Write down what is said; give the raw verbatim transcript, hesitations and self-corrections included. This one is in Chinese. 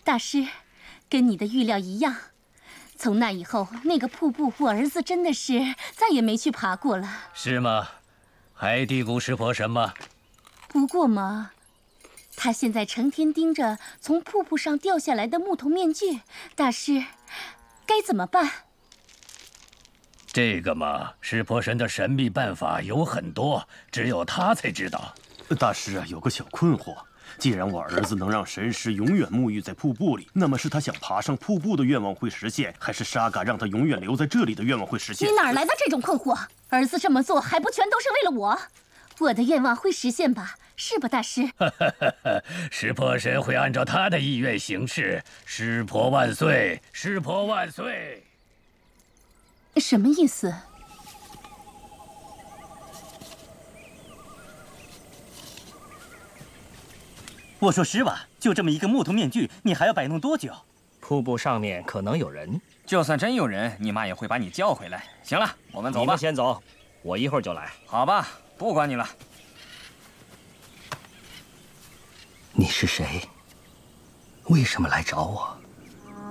大师，跟你的预料一样。从那以后，那个瀑布，我儿子真的是再也没去爬过了。 是吗？还低估湿婆神吗？ 不过嘛，他现在成天盯着从瀑布上掉下来的木头面具，大师，该怎么办？ 这个嘛，湿婆神的神秘办法有很多，只有他才知道。 大师啊，有个小困惑。 既然我儿子能让神石永远沐浴在瀑布里，那么是他想爬上瀑布的愿望会实现，还是沙嘎让他永远留在这里的愿望会实现？ 你哪来的这种困惑？儿子这么做还不全都是为了我？我的愿望会实现吧？是吧，大师？ 湿婆神会按照他的意愿行事。湿婆万岁！湿婆万岁！ 什么意思？ 我说师吧，就这么一个木头面具，你还要摆弄多久？ 瀑布上面可能有人， 就算真有人，你妈也会把你叫回来。行了，我们走吧。 你们先走，我一会儿就来。 好吧，不管你了。 你是谁？为什么来找我？